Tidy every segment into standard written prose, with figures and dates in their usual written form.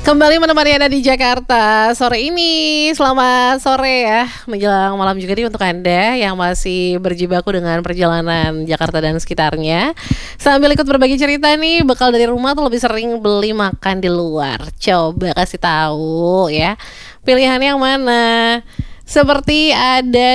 Kembali menemani Anda di Jakarta sore ini. Selamat sore ya, menjelang malam juga nih untuk Anda yang masih berjibaku dengan perjalanan Jakarta dan sekitarnya. Sambil ikut berbagi cerita nih, bekal dari rumah tuh lebih sering beli makan di luar. Coba kasih tahu ya, pilihannya yang mana? Seperti ada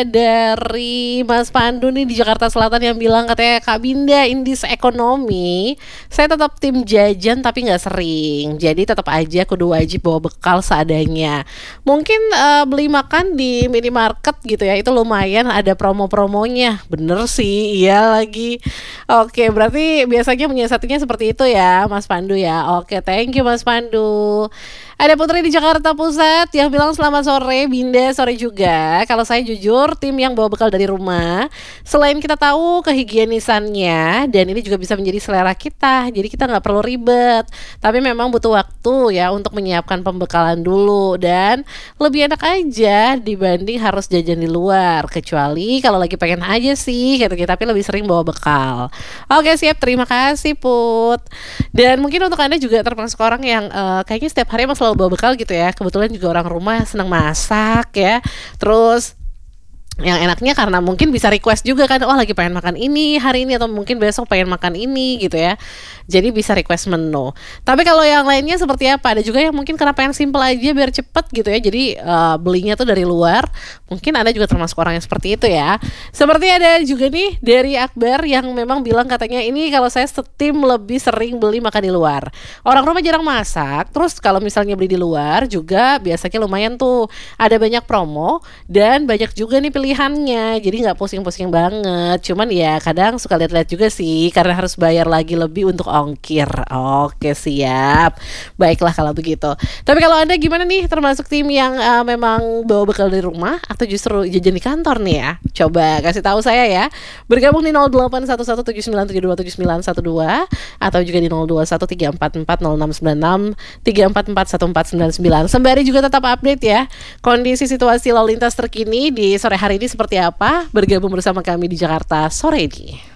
dari Mas Pandu nih di Jakarta Selatan yang bilang katanya, Kak Binda, in this ekonomi saya tetap tim jajan tapi nggak sering. Jadi tetap aja kudu wajib bawa bekal seadanya. Mungkin beli makan di minimarket gitu ya, itu lumayan ada promo-promonya. Bener sih, iya lagi. Oke, berarti biasanya menyiasatinya seperti itu ya Mas Pandu ya. Oke, thank you Mas Pandu. Ada Putri di Jakarta Pusat yang bilang selamat sore Binda, sore juga. Kalau saya jujur tim yang bawa bekal dari rumah. Selain kita tahu kehigienisannya, dan ini juga bisa menjadi selera kita, jadi kita nggak perlu ribet. Tapi memang butuh waktu ya untuk menyiapkan pembekalan dulu, dan lebih enak aja dibanding harus jajan di luar. Kecuali kalau lagi pengen aja sih gitu, tapi lebih sering bawa bekal. Oke siap, terima kasih Put. Dan mungkin untuk Anda juga termasuk orang yang kayaknya setiap hari emang selalu bawa bekal gitu ya. Kebetulan juga orang rumah senang masak ya. Terus yang enaknya karena mungkin bisa request juga kan, wah lagi pengen makan ini hari ini atau mungkin besok pengen makan ini gitu ya. Jadi bisa request menu. Tapi kalau yang lainnya seperti apa? Ada juga yang mungkin karena pengen simple aja biar cepet gitu ya. Jadi belinya tuh dari luar. Mungkin Anda juga termasuk orang yang seperti itu ya. Seperti ada juga nih dari Akbar yang memang bilang katanya, ini kalau saya setim lebih sering beli makan di luar. Orang rumah jarang masak. Terus kalau misalnya beli di luar juga biasanya lumayan tuh, ada banyak promo dan banyak juga nih pilihannya, jadi nggak pusing-pusing banget. Cuman ya kadang suka lihat-lihat juga sih karena harus bayar lagi lebih untuk ongkir. Oke siap, baiklah kalau begitu. Tapi kalau Anda gimana nih, termasuk tim yang memang bawa bekal dari rumah atau justru jajan di kantor nih ya? Coba kasih tahu saya ya. Bergabung di 081179727912 atau juga di 0213440696 3441499. Sembari juga tetap update ya kondisi situasi lalu lintas terkini di sore hari ini seperti apa. Bergabung bersama kami di Jakarta sore ini.